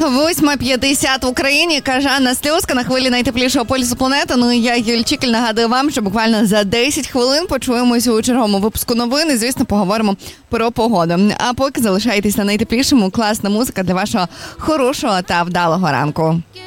8:50 в Україні, каже Анна Сльозка на хвилі найтеплішого полюсу планети. Ну і я, Юль Чікель, нагадую вам, що буквально за 10 хвилин почуємося у черговому випуску новин і, звісно, поговоримо про погоду. А поки залишайтесь на найтеплішому, класна музика для вашого хорошого та вдалого ранку.